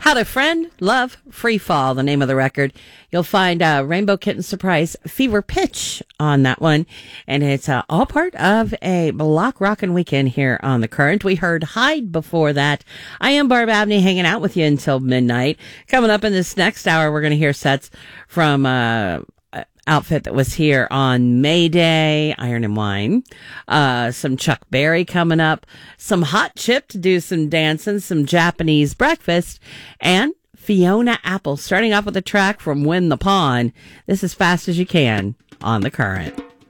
How to Friend, Love, Free Fall, the name of the record. You'll find Rainbow Kitten Surprise Fever Pitch on that one. And it's all part of a block rockin' weekend here on The Current. We heard Hide before that. I am Barb Abney hanging out with you until midnight. Coming up in this next hour, we're going to hear sets from outfit that was here on May Day, Iron and Wine, some Chuck Berry coming up, some Hot Chip to do some dancing, some Japanese breakfast, and Fiona Apple starting off with a track from Win the Pawn. This is Fast as You Can on The Current.